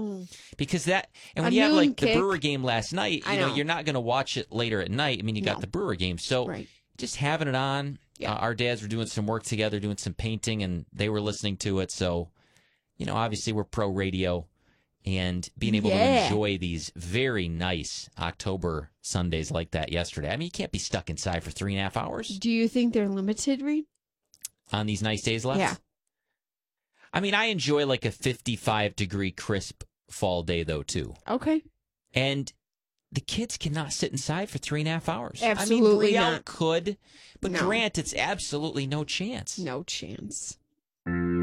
Because that, and when you have like the Brewer game last night, you know, you're not going to watch it later at night. I mean, you got the Brewer game. So just having it on, our dads were doing some work together, doing some painting, and they were listening to it. So, you know, obviously we're pro radio. And being able to enjoy these very nice October Sundays like that yesterday. I mean, you can't be stuck inside for 3.5 hours. Do you think they're limited, Reed? On these nice days left? Yeah. I mean, I enjoy like a 55-degree crisp fall day, though, too. Okay. And the kids cannot sit inside for 3.5 hours. Absolutely I mean, not. Brielle could, but Grant, it's absolutely no chance. No chance.